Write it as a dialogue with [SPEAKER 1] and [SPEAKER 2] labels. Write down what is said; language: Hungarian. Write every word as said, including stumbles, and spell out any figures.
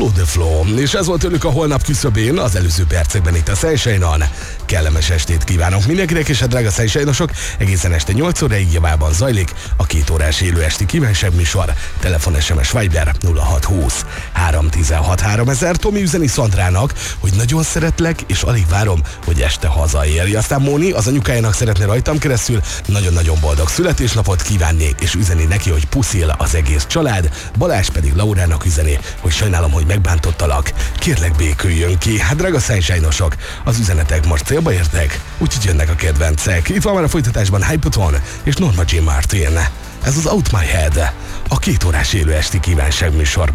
[SPEAKER 1] Follow the Flow, és ez volt tőlük a holnap küszöbén, az előző percekben itt a Sunshine-on. Kellemes estét kívánok mindenkinek, és a drága Sunshine-osok, egészen este nyolc óráig javában zajlik a két órás élő esti kívánság műsor. Telefon, es em es, Viber nulla hat húsz három tizenhat háromezer. Tomi üzeni Szandrának, hogy nagyon szeretlek, és alig várom, hogy este hazaérj. Aztán Móni az anyukájának szeretne rajtam keresztül nagyon-nagyon boldog születésnapot kívánni, és üzeni neki, hogy puszil az egész család. Balázs pedig Laurának üzeni, hogy sajnálom, hogy megbántottalak. Kérlek, béküljön ki. Hát drága Sunshine-osok, az üzenetek most célba értek, úgyhogy jönnek a kedvencek. Itt van már a folytatásban Hypaton és Norma Jean Martin. Ez az Out My Head, a két órás élő esti kívánság műsor.